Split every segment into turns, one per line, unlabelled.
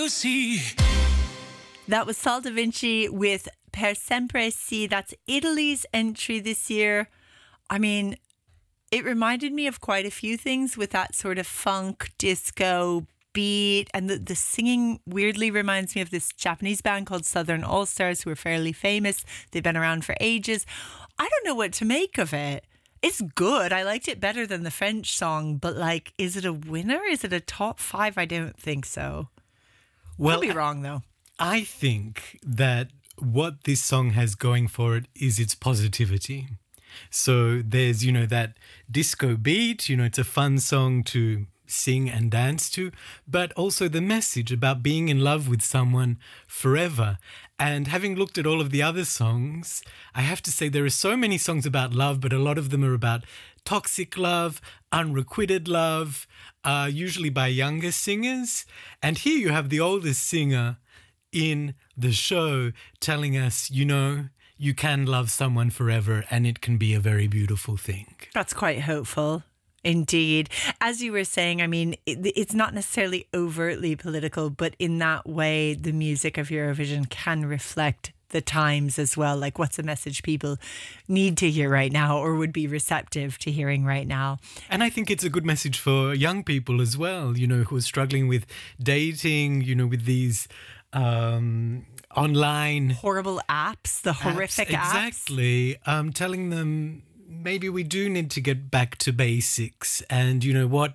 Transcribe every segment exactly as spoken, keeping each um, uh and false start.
così.
That was Sal Da Vinci with Per Sempre Si. That's Italy's entry this year. I mean, it reminded me of quite a few things with that sort of funk, disco beat. And the, the singing weirdly reminds me of this Japanese band called Southern All Stars, who are fairly famous. They've been around for ages. I don't know what to make of it. It's good. I liked it better than the French song. But like, is it a winner? Is it a top five? I don't think so.
Well,
Could be wrong though.
I think that what this song has going for it is its positivity. So there's, you know, that disco beat, you know, it's a fun song to sing and dance to, but also the message about being in love with someone forever. And having looked at all of the other songs, I have to say there are so many songs about love, but a lot of them are about toxic love, unrequited love, uh, usually by younger singers. And here you have the oldest singer in the show telling us, you know, you can love someone forever and it can be a very beautiful thing.
That's quite hopeful. Indeed. As you were saying, I mean, it, it's not necessarily overtly political, but in that way, the music of Eurovision can reflect the times as well. Like, what's a message people need to hear right now or would be receptive to hearing right now?
And I think it's a good message for young people as well, you know, who are struggling with dating, you know, with these um, online
horrible apps, the horrific apps.
Exactly. Um, telling them maybe we do need to get back to basics and, you know, what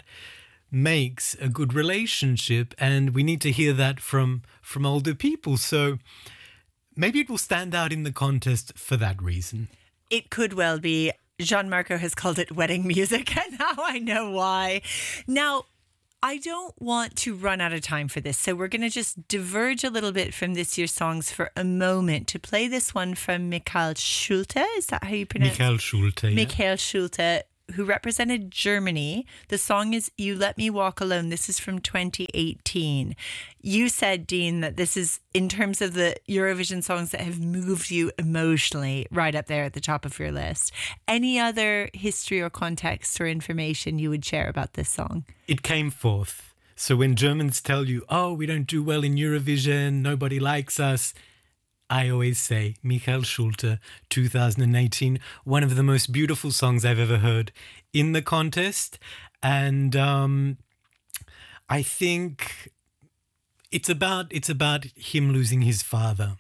makes a good relationship. And we need to hear that from from older people. So maybe it will stand out in the contest for that reason.
It could well be. Gianmarco has called it wedding music, and now I know why. Now, I don't want to run out of time for this, so we're going to just diverge a little bit from this year's songs for a moment to play this one from Michael Schulte. Is that how you pronounce it?
Michael Schulte. Yeah.
Michael Schulte, who represented Germany. The song is You Let Me Walk Alone. This is from twenty eighteen. You said, Dean, that this is, in terms of the Eurovision songs that have moved you emotionally, right up there at the top of your list. Any other history or context or information you would share about this song?
It came forth. So when Germans tell you, oh, we don't do well in Eurovision, nobody likes us, I always say, Michael Schulte, two thousand eighteen, one of the most beautiful songs I've ever heard in the contest. And um, I think it's about it's about him losing his father.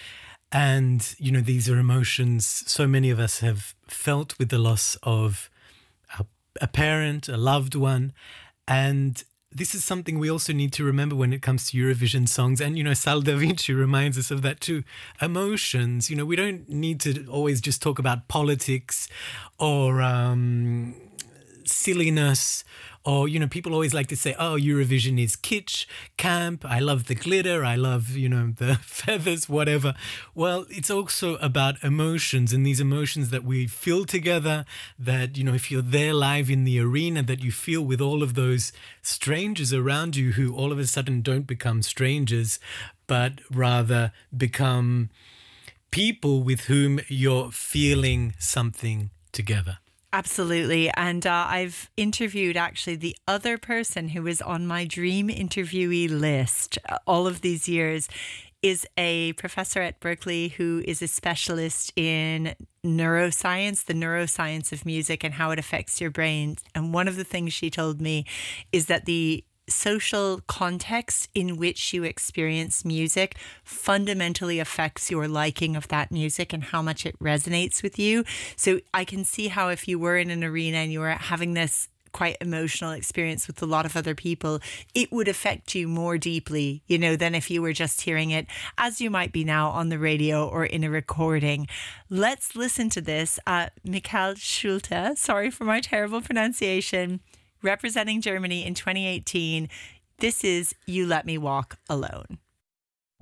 And, you know, these are emotions so many of us have felt with the loss of a, a parent, a loved one. And this is something we also need to remember when it comes to Eurovision songs. And, you know, Sal Da Vinci reminds us of that too. Emotions, you know, we don't need to always just talk about politics or um, silliness. Or, you know, people always like to say, oh, Eurovision is kitsch, camp, I love the glitter, I love, you know, the feathers, whatever. Well, it's also about emotions, and these emotions that we feel together, that, you know, if you're there live in the arena, that you feel with all of those strangers around you who all of a sudden don't become strangers, but rather become people with whom you're feeling something together.
Absolutely. And uh, I've interviewed actually the other person who was on my dream interviewee list all of these years is a professor at Berkeley who is a specialist in neuroscience, the neuroscience of music and how it affects your brain. And one of the things she told me is that the social context in which you experience music fundamentally affects your liking of that music and how much it resonates with you. So I can see how if you were in an arena and you were having this quite emotional experience with a lot of other people, it would affect you more deeply, you know, than if you were just hearing it as you might be now on the radio or in a recording. Let's listen to this. Uh, Michael Schulte, sorry for my terrible pronunciation, representing Germany in twenty eighteen. This is You Let Me Walk Alone.